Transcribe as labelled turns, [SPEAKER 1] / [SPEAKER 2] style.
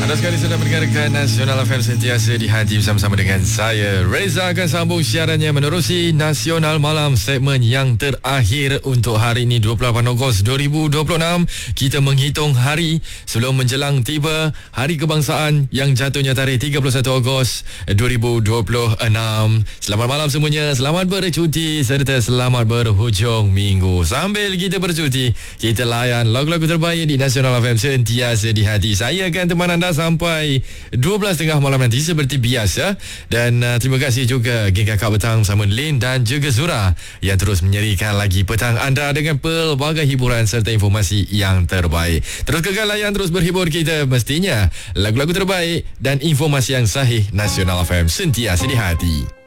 [SPEAKER 1] Anda sekali sedang mendengarkan Nasional FM sentiasa di hati bersama-sama dengan saya. Reza akan sambung siarannya menerusi Nasional Malam segmen yang terakhir untuk hari ini 28 Ogos 2026. Kita menghitung hari sebelum menjelang tiba Hari Kebangsaan yang jatuhnya tarikh 31 Ogos 2026. Selamat malam semuanya, selamat bercuti serta selamat berhujung minggu. Sambil kita bercuti, kita layan lagu-lagu terbaik di Nasional FM sentiasa di hati. Saya akan teman anda sampai 12.30 malam nanti seperti biasa. Dan terima kasih juga geng kakak petang bersama Lin dan juga Zura yang terus menyerikan lagi petang anda dengan pelbagai hiburan serta informasi yang terbaik. Terus kekal layan, terus berhibur kita mestinya lagu-lagu terbaik dan informasi yang sahih. Nasional FM sentiasa di hati.